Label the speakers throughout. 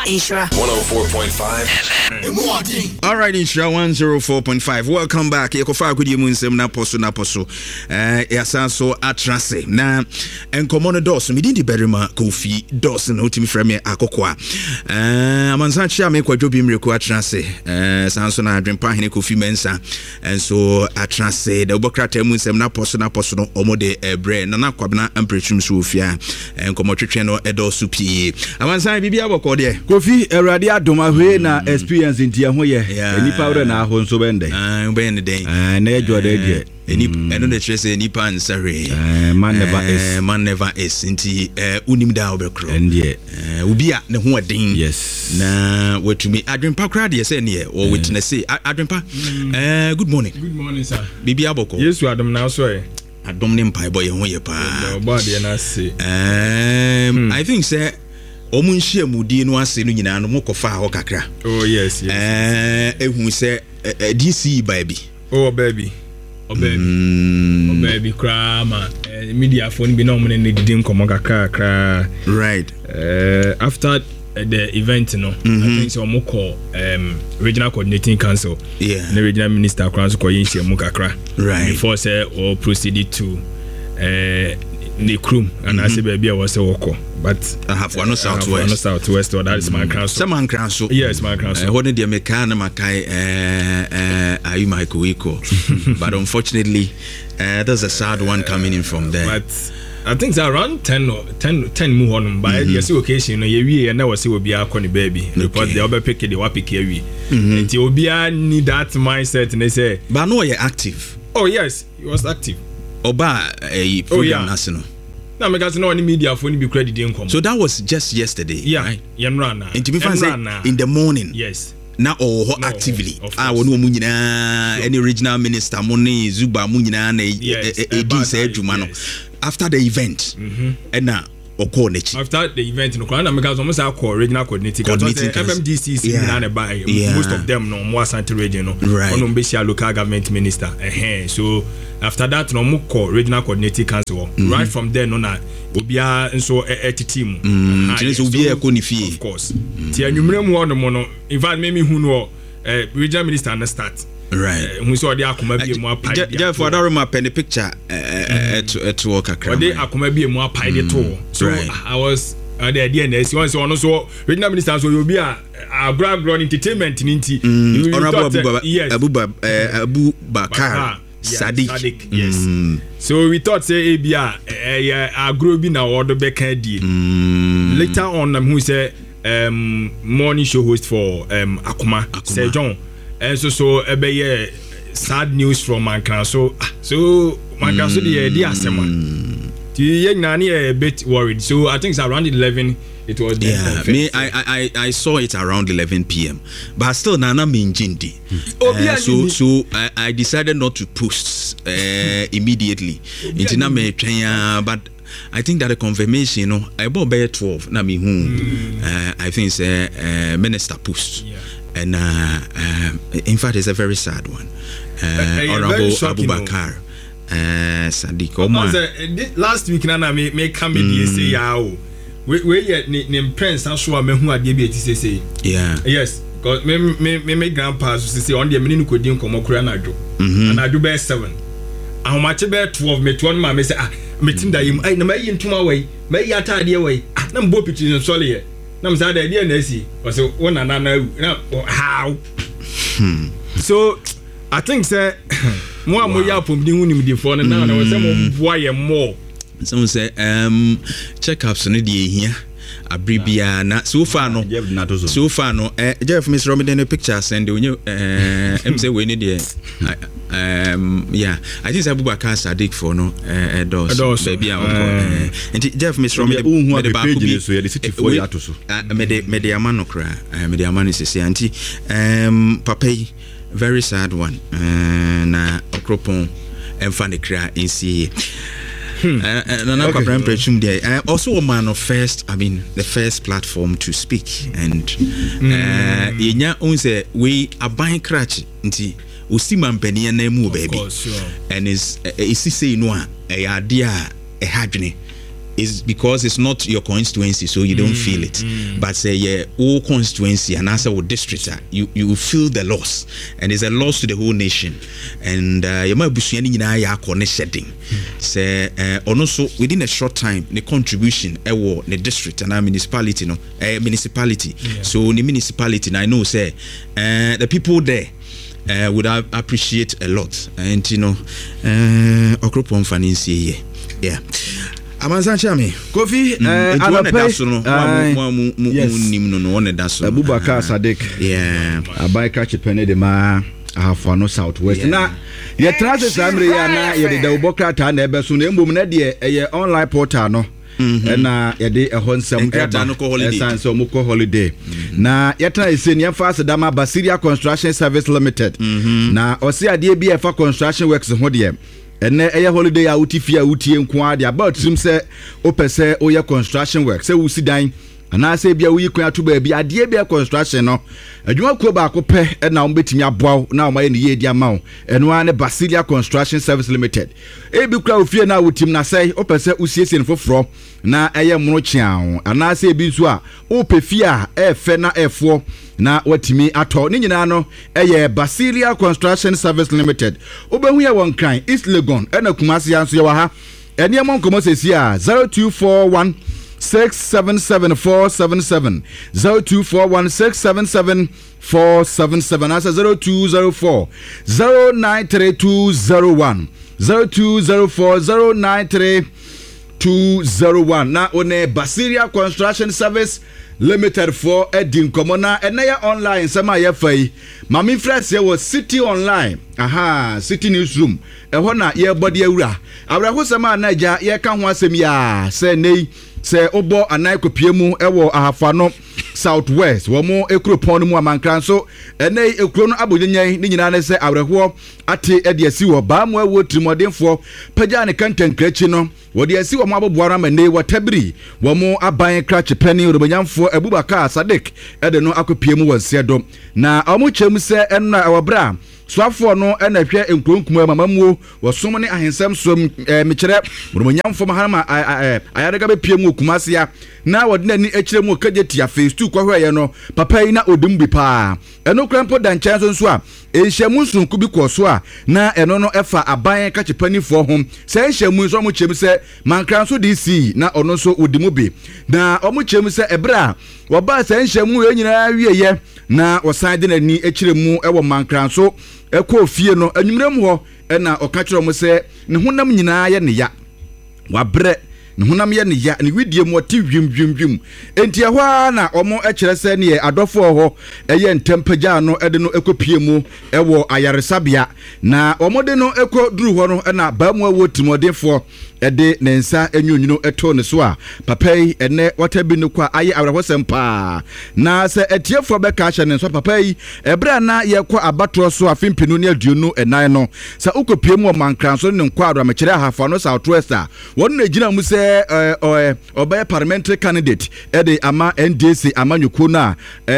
Speaker 1: Insura
Speaker 2: 104.5
Speaker 3: All right, Insura 104.5. Welcome back. Yekofa kudi munsem na poso. Yasanso atrase. Na enkomono dos mi di berima Kofi dos na utimi frame akokwa. Amansa chia me kwadwo bi mreku atrase. Sanso na adwempa hene Kofi Mensa. Enso atrase da obokrata munsem na poso no omode bre na kwabna amprechum so ofia. Enkomo twetwe no edo supi. Amansa bibia boko de.
Speaker 4: Kofi erade adoma hwe na experience ntia ho ye. Enipa wore na ho nso bende.
Speaker 3: Bende den.
Speaker 4: Na ejo de de.
Speaker 3: Eno de trese enipa ansare.
Speaker 4: Man
Speaker 3: never is. Nti unim da obekro.
Speaker 4: Ndie.
Speaker 3: Ubia ne ho den.
Speaker 4: Yes.
Speaker 3: Na wetumi adwempa kra de se ne o witness adwempa. Good morning.
Speaker 5: Good morning, sir.
Speaker 3: Bibi aboko.
Speaker 5: Yes, adom na so e.
Speaker 3: Adom ne mpa boy ho ye pa.
Speaker 5: Body na say.
Speaker 3: I think say omunhia mudi no ase no nyina no mokofa ho kakra.
Speaker 5: Oh yes.
Speaker 3: Ehun say DC baby.
Speaker 5: Oh baby crama media phone be no mo ne didi nkomo kakra. Right. After the event I think so mo call regional coordinating council.
Speaker 3: Yeah.
Speaker 5: The regional minister council ko yin share mo kakra.
Speaker 3: Right.
Speaker 5: Before say or proceeded to the crew and I say baby I was woko, but
Speaker 3: I have one southwest.
Speaker 5: Or that is my council.
Speaker 3: Some council.
Speaker 5: Yes, my council.
Speaker 3: What did the mechanic makai are you Michael Wiko? But unfortunately there's a sad one coming in from there.
Speaker 5: But I think it's around 10 move on by the occasion you and I was will be a corny baby because the other pick the wapik and you will be need that mindset and they say
Speaker 3: but no you're active.
Speaker 5: Oh yes, he was active.
Speaker 3: Oba a program national.
Speaker 5: Now because no any media phone be credit income.
Speaker 3: So that was just yesterday.
Speaker 5: Yeah,
Speaker 3: right?
Speaker 5: In
Speaker 3: the morning.
Speaker 5: Yes.
Speaker 3: Now actively. I wonu mu nyina any regional minister money Zuba mu nyina na edi say adwuma no. After the event. And now
Speaker 5: after the event no kwa na because almost our regional coordinating MMDC by most of them no more Asante region no on be local government minister so after that no more regional coordinating council right from there no na obia nso team
Speaker 3: so obia ko ni fie
Speaker 5: of course ti anwumre mu no mo no in fact me hu no regional minister na start. Right. Who saw the akuma be more pie.
Speaker 3: Therefore, I don't remember the picture at work.
Speaker 5: The akuma be more pie the tour. So I was the idea is once on also regional minister so you be a background entertainment in
Speaker 3: Honorable Abu Bakar Sadiq.
Speaker 5: Yes. So we thought say a grow be now order back later on who say morning show host for Akuma Sir John. And so ebe sad news from Mankan. So Mankan so the asema. The young nani a bit worried. So I think it's around 11. It was
Speaker 3: I saw it around 11 p.m. But still Nana Minjindi. So I decided not to post immediately. But I think that the confirmation, about 12. Na me I think it's minister post. Yeah. And in fact, it's a very sad one. Honorable Abu Bakar Sadiq.
Speaker 5: Last week, Nana may come in say, "Yao, we yet name Prince and show me who I give it." Say, "Yeah, yes." Because me grandpa say on the minute could do come okura na do, and I do best 7. How much about 12? Me 12 ma me say me think that you na me into my way, me yata dey way. Na mbo picture so le. Na msa da dey na si. O say wona na how? So I think say mo ya pom di hunim di for na na say mo boy more.
Speaker 3: Some say checkups no dey here. Abribia na so far no Jeff Mr. Romiden picture send you say we need yeah I think Abu Bakar Sadiq for no doors baby and Jeff Mr. Romiden the back be so the city for ya to so media man no kra media man is say anti papa very sad one na okropon emfa ne kra nsi also a man of first, I mean the first platform to speak and yenya unse we aban crutch nti osima mpani na mu baby and is say no a idea a hadwene is because it's not your constituency, so you don't feel it. But say yeah, all constituency and also with district, you feel the loss, and it's a loss to the whole nation. And you might be seeing ya shedding. Say also within a short time, the contribution the district and our municipality, municipality. Yeah. So the municipality, I know say the people there would appreciate a lot, and Okropon Fanisi, yeah. Amansan Chami,
Speaker 4: Kofi, Abubakar Sadiq,
Speaker 3: yeah,
Speaker 4: Abaika Chipene de Ma, Ahafano Southwest. Now, your transit Samriana, you did the Bokata, never soon, a online portal. And yede ehon sem so muko holiday na yeta isenia fast dama Basilia Construction Service Limited na osi ade bi efa construction works ho de ene eye holiday a utifia utie nko ade about trim se opese oye construction works se wusi dan ana se bia wi kwan to ba bi ade bia construction no adwuma ko ba ko pe na wo betimi aboa na wo ma ye ye di ama wo eno ane Basilia Construction Service Limited e bi kra ofie na wotim na sei opese usiesie no foforo na eye mro chiao ana se bi nso a o pefie a efe na efo na watimi ato ni nyina no eye Basilia Construction Service Limited obehu ye won kan East Legon ena Kumasi anso ye wa ha ene mo nkomo sesi a 0241 677 0241 677 as 0204 093201 0204 093201 na one Basilia Construction Service Limited for Edin Komona enaya online sama ye fai mami fresh ye was City Online City Newsroom eho na ye body awura awra sama naija ye ka ho asem ya se nei se obo anai kopiemu ewo Ahafano Southwest wo mo ekropon mu amankran so enei ekro no abodyenyan ni nyina ne se awreho ate ede asi wo ba mo awo trimodemfo pagya ne kantan krachi no wo de asi wo mo aboboara mane watabiri wo mo aban krachi pani urubanyamfo Abubakar Sadiq ede no akopiemu wonsedo na omo chem se enna awobra swafo no na hwe enkonkum mamamuo wosom ne ahensem so mekere urumanyamfo maharama ayarega be piemu Kumasia na wodina ni ekire mu kajetia phase 2 kwahwe no papa yi na odum bi pa eno krampo danchan so a enhyemu sunku bi kwoso a na eno no efa aban kachepanifo ho se enhyemu so mo chem se mankran so DC na ono so odimu bi na omo chem se ebra woba se enhyemu enyina wieye na osan de nani ekire mu ewo mankran so ekọ fie no anwumrem ho na okakiro mo se ne honam nyina ye ne ya wabre ne honam ye ne ya ne widie mo ti dwim enti ehwa na omo ekire se ne adofo ho eye ntempagya no ede no ekopie mu ewo ayaresabia na omo de no ekọ duru ho no na ba mu awo timodefo ede nensa enwunyuno eto ne so a papai ene watabi no kwa aye awrahosem pa na se etiefo be ka hye ne so papai ebra na ye kwa abato so afimpinu ne aduonu enan no sa ukopie mu mankran so ne kwa adwa mekire Ahafano Southwest a won na gina mu se obey parliamentary candidate ede ama NDC amanyuko na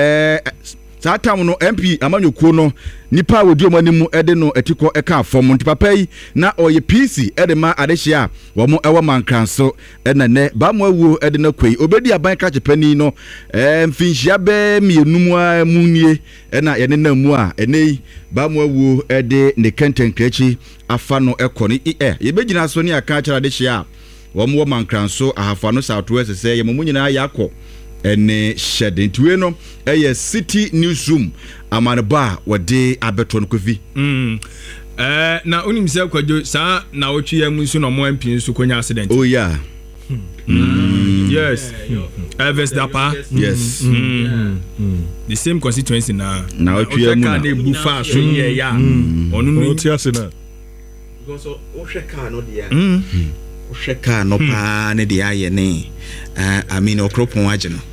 Speaker 4: Satam no MP amanyuko no nipa wodi omanimu ede no etiko eka afom ntipapai na oye PC ede ma adehia wo mo ewo mankranso enene ba mo awu ede na kwei obedi aban ka chepani no mfinhia be mienum a munie ena ye ne mu a enei ba mo awu ede ne kenten krechi afa no ekoni ye begina so ni aka achara adehia wo mo mankranso Ahafano Southwest se ye mo nyina yakọ ene shedin tuwe no eye City Newsroom amanba wode abeton kofi
Speaker 5: na unim se kwajo sa na otwi ya mu nso no mo MP nso konya accident
Speaker 4: oh yeah
Speaker 5: yes Elvis Dapa
Speaker 4: yes
Speaker 5: the same constituency na
Speaker 4: otwi ya mu
Speaker 5: na ebu fa so ye ya onu no
Speaker 1: ti ase na
Speaker 3: because o hweka no dia hweka no pa ne dia ye ne I mean okropon agye no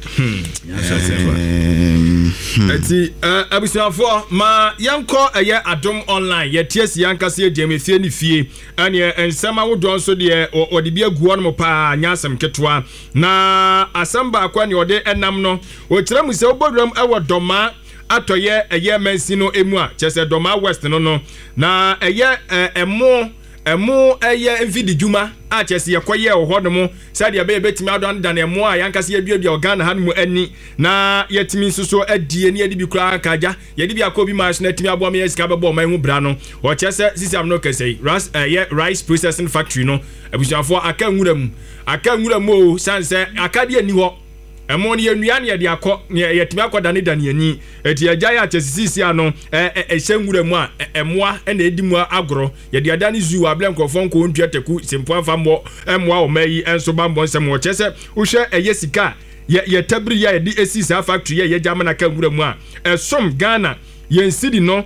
Speaker 5: eti abusuafo ma yanko eye adom online ye tiesi yankase ye demefie ni fie ane ensema wodon so de ode bi aguo no pa nyasem ketwa na asamba akwa ne ode enam no o kire mu se obodram ewo doma atoye eye mansi no emu a chese doma west no no na eye emo emo eye mfidi dwuma a chese ye koye wo hodo mo said ye be betimi adon dan emo a yankase ye bia organ han mu ani na yetimi nsoso adie ne ye di bi kura kaja ye di bi akobi mas na timi abo me sika bebo man hu bra no wo chese sisiam no kese rice processing factory no abusuafo aka nwuram o sanse aka de ani ho emo ne yenua ne ye de akọ ne yetimi akọda ne dan ani eti agya ya chesisi ano ehyenwuram a emoa na edimu agoro ye de ada ne zu ablen krofon ko ntwa taku simpo afa mo emoa o mayi enso bambo nsem wo chese wo hwe eyesika ye tabri ya de esisa factory ye jama na ka nwuram a esom Ghana yen cedi no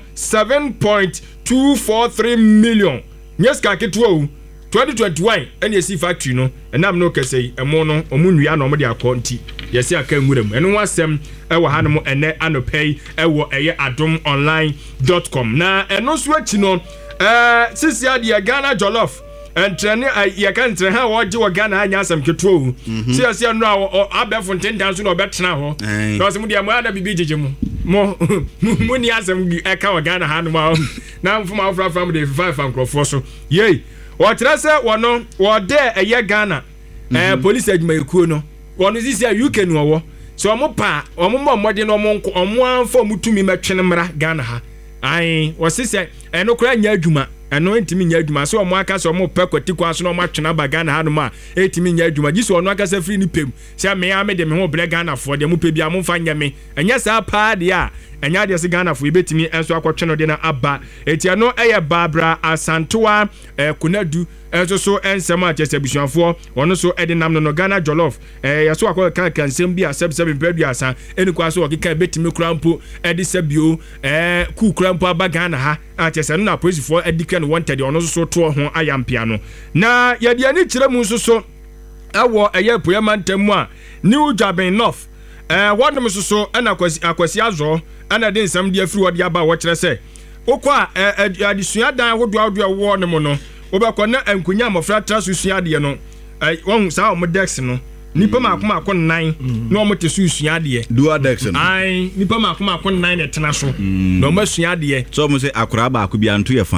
Speaker 5: 7.243 million nyeska ketwo 2021 ene esi factory no enam no kesei emo no omunua na omde akonti yesi aka nwuram eno wasem ewo hanom ene anopay ewo eye adomonline.com na eno so achi no sisi ade Ghana jollof entrene ye kan tre ha wo je wo Ghana anya asem ketwo sisi no abefo ntentan so no betena ho because mu de mo ada bibi jeje mo ni asem eka wo Ghana hanom na mfuma afrafram de 5 ankrofo so yey What say wono wo de eye Ghana police adwuma ekuo no wono sisi UK no wo so omo pa omo mmode no omo anfa mutumi metwene mra Ghana ha ai wo sisi eno kura nya adwuma eno ntimi nya adwuma so omo aka so omo pa kwati kwa so no omo atwena ba Ghana ha no ma etimi nya adwuma giso ono aka sa free ni pem se me ya me de me ho bre Ghana fo de mo pe bia mo fa nya me enya sa pa de a enya de se Ghana fo ibetimi enso akwotwe de na aba etia no eye Barbara Asantoa Kunadu enso so ensema achese busuanfo ono so edinam no Ghana jollof yaso akwa kan nsem bia sebsebe mpadu asa enikwa so okeka betimi krampo edi sebio ku krampo aba Ghana ha achese no na police edika no wanted ono so to ho ayampia no na yede ani kire mu so ewo eye poyamantamu a New Jaben North wadom so na akwasi azo ana de nsam de afiri wode aba wo kire se okwa adisua dan hodo wo ne mo no obekọ na ankunya mofra trasua de no won sa o modex no nipa makoma nan na o mote susua de
Speaker 4: dual dex no
Speaker 5: ai nipa makoma nan ne tena so na o masua de
Speaker 4: so mo se akora ba akobia nto ye fa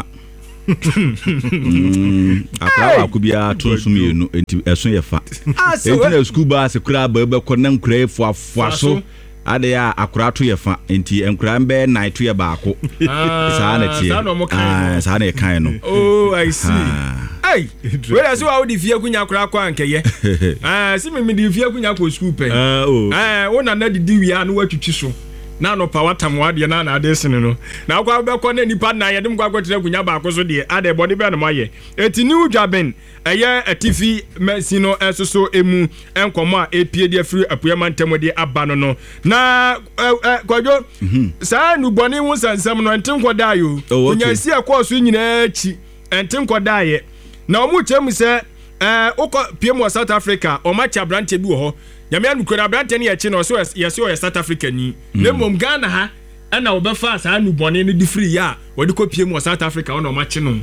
Speaker 4: akora ba akobia to so mienu enti eso ye fa enti na school ba se kura ba obekọ na nkura fuaso ade ya akora to ye fa enti enkura mbe na to ye ba ako sa na tie sa na kan no
Speaker 5: oh I see hey where so how di fie kunya akora kwa nkeye si me di fie kunya kwa school pe wona na di wi a no watwitwi so na no pa watam wade na adesene no na kwa be na nipa na yedem kwa kwetire kunya ba akoso de ade body be no maye eti New Jaben eye atifi mesino esoso emu enkomo a epie de afiri apoyamantam de aba no na kwajo sa nu boni hu sansam no enten koda yo kunya si akoso nyina achi enten koda ye na omu chemu se ukọ PM South Africa o match branche bi wo ho nyame anu kura branche ne ye chi no so yes o South Africa ni lemom Ghana ha na obefa sa anu bone ne di free ya wodi ko PM South Africa o no match no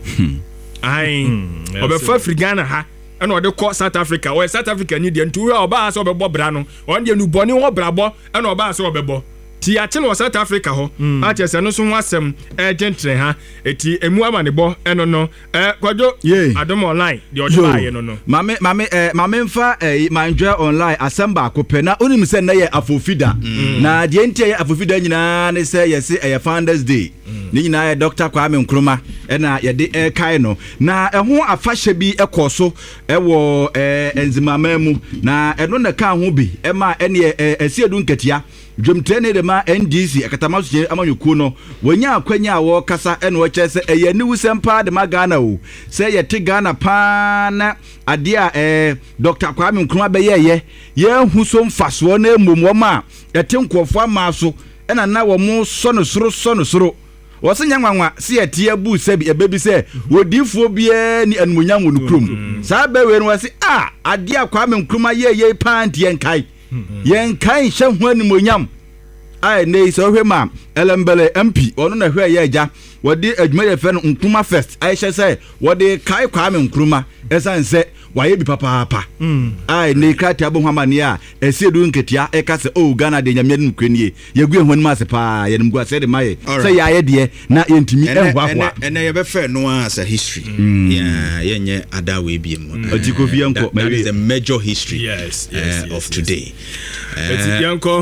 Speaker 5: ai obefa free Ghana ha na wodi ko South Africa o South Africa ni de ntu oba so obebo bra no on de nu bone wo brabo na oba so obebo ti ya no South Africa ho a chese no so ho asem gentle ha eti emu amanebo eno no kwajo adom online de ojo aye no mame mfa manjwe online asamba akopɛ na onim se na ye afofida na de enti ye afofida nyina ne se yesi Founders Day ni nyina ye Dr. Kwame Nkrumah na ye de kai no na ɛho afahye bi ɛkɔso ɛwɔ enzimamam na ɛno na ka ho bi ɛma ɛne ɛsiedu nkatia dwomtene de ma NDC akatama so amanyuku no wonya akwanya wo kasa ene wo kyese eye ni wusempa de ma Ghana o se ye te Ghana pa na ade a Dr. Kwame Nkrumah be ye hu so mfaso na emom ma ete nkofo ama so ena na wo mu sono soro wo se nyanwanwa se ye te abu se bi ebebi se wodifo bia ni anmunyam wo krum sa be we no wo se ade a Kwame Nkrumah ye pa ntie nkai yen kan hwe ho animonyam ai nei so hwe ma elembele MP ono na hwe ye ja
Speaker 4: wɔde adwuma yɛ fɛ no Nkrumah Fest ayɛhyɛ sɛ wɔde kae Kwame Nkrumah ɛsan sɛ wayɛ bi papaapa ai ne krata abo hwamane a ɛsɛ du nketia ɛka sɛ o Ghana de nyame no kwenie yɛgu ehon mu ase pa yɛnim gu ase de maye sɛ yɛayɛ de na yɛntimi ɛhwahwa
Speaker 3: ɛnɛ yɛbɛfɛ no as a history yɛnyɛ adawe bi mu
Speaker 4: Kofi Yanko
Speaker 3: that is the major history of today
Speaker 5: Eti Yanko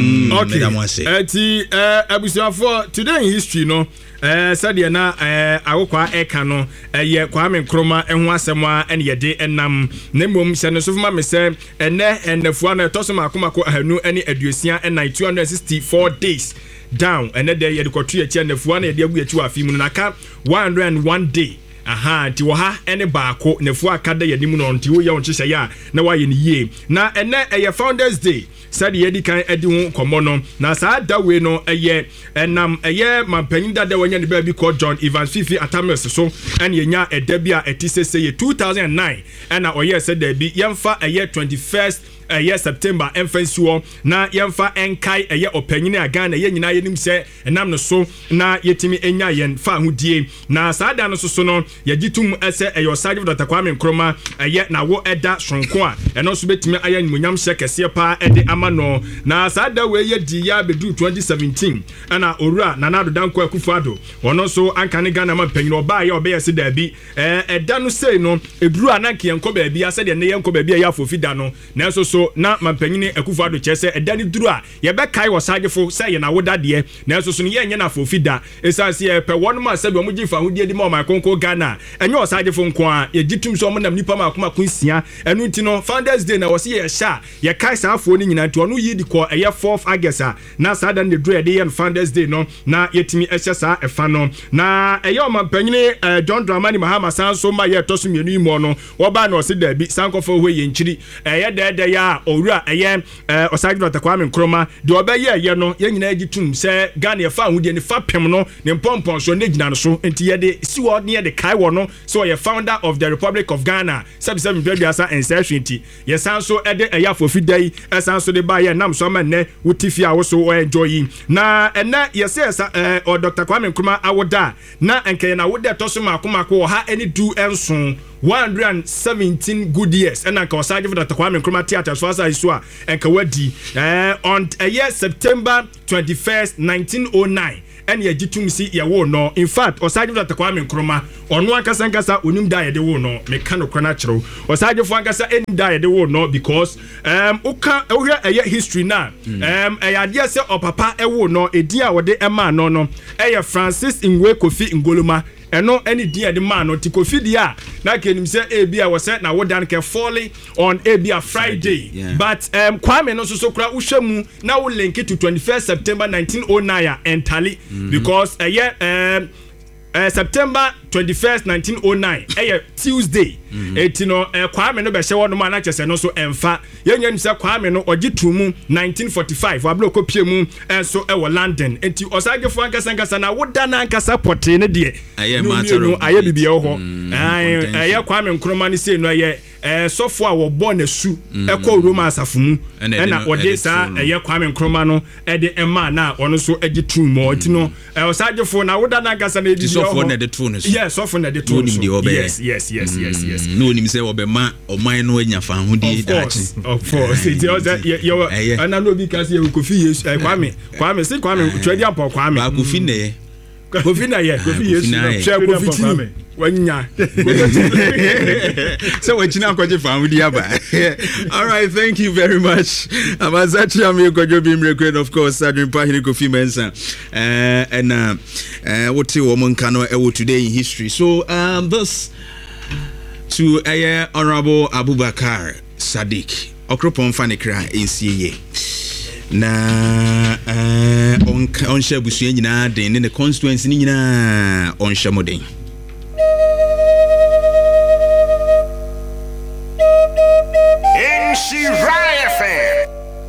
Speaker 5: okay eti abusuafo today in history no sadia na awokwa eka no ye Kwame Nkrumah ehu asem a ene yede enam na mmom se no sofuma me se ene enafua na toso makomako ahanu ene aduosia ena 264 days down ene de yede kotu echi enafua na yede agu echi wa afimu na ka 101 day ti wo ha ene baako nafua akada yede mu no nti wo ye won chese ya na wa ye ne yie na ene eye Founders Day said yedi kan edi ho komo no na saa da we no eye enam eye mampanyin dada wanya ne ba bi called John Evans Fifi Atamis so ene yenya eda bi a etisese ye 2009 ena oye said da bi yemfa eye 21st September emfansuo na yemfa enkai eye opanyine aga na ye nyina yenim se enam no so na yetimi enya yen fa hodie na saa da no so no yegitum ese eye Osagyefo Dr. Kwame Nkrumah eye na wo eda sonko a eno so betimi aya nyunyam hye kese pa ede amano na saa da we ye di ya bedu 2017 ana orura na Nana Danko Akufo-Addo ono so ankane Ghana mampanyine oba ye obe yese da bi eda no sei no eduru ananke yenko ba bi ase de ne yenko ba bi ya fofida no na so na mampanyine Akufo-Addo chese eda ni duru a ye be kai Osagyefo se ye na woda de na so ne ye nye na fofida esanse ye pe wonu ma se be omuji fa hodie di ma ma konko Ghana enye Osagyefo nko a ye gitum so nam nipa ma akoma kunsia enu nti no Founders Day na wose ye sha ye kai saafo ni nyina nti onu yi di ko eye 4th August na saa da ne dru ye Founders Day no na yetimi ehye saa efa no na eye mampanyine John Dramani Mahama sanso ma ye toso mienu imo no wo ba na ose da bi sankofo ho ye nchiri eye dede ya owura eye Osagyefo Dr. Kwame Nkrumah de obeye ye no ye nyina agitum se Ghana ye fa hodie ni fa pem no ne mpompon so ne gina no so enti ye de siwo ne ye de kai wo no so ye founder of the Republic of Ghana 77 ancestry ye sanso ede eye afofidai sanso de ba ye nam so ma ne wutifia wo so enjoy na ene ye se o Dr. Kwame Nkrumah awoda na enke na woda toso makomako ha any do enson 117 good years and anka Osagyefo Dr. Kwame Nkrumah theater so asa iso a enka wadi on a year September 21st 1909 and ye gitum si ye wo no in fact Osagyefo Dr. Kwame Nkrumah ono ankasa nkasa onim da ye de wo no me ka no krona kiro Osagyefo ankasa eni da ye de wo no because uka ohwe eye history na ade se opapa e wo no edi a wode ema no eye Francis Ngwe Kofi Ngoloma eno any dia de man no Kofi dia na kenim se ebia wo se na wodan ke falling on ebia Friday but Kwame no so kura uhwemu na wo link to 21st September 1909 entally because September 21st 1909 Tuesday etino Kwame no be hye wono ma na chese no so emfa yenyen se Kwame no ogitumu 1945 wablo kopie mu enso wo London enti Osagyefo ankasa na woda na ankasa pote ne de aye bibia ho Kwame Nkrumah ni se no sofo a wo bo na su ekọ Roma asafumu na ode sa Kwame Nkrumah no de ema na ono so agitumu etino Osagyefo na woda na ankasa na bibia ho
Speaker 3: na de tune so
Speaker 5: yes often na de tune yes
Speaker 3: no nim say obema oman no anya fa hodi dachi
Speaker 5: of course it was ana no bi kasi Kofi Yesu Kwame twedi ampo Kwame
Speaker 3: Kofi ne
Speaker 5: Kofi Yesu share Kofi wanya
Speaker 3: so we china kwaje fa hodi aba all right thank you very much Amazachi am Kojo Bimrekwe of course Sergeant Pahini Kofi Mensah and what you woman can today in history so this to Honorable Abubakar Sadiq Okropon Fanikra NCA na on shabusu nyina den in the constituency nyina on shamoden
Speaker 1: NC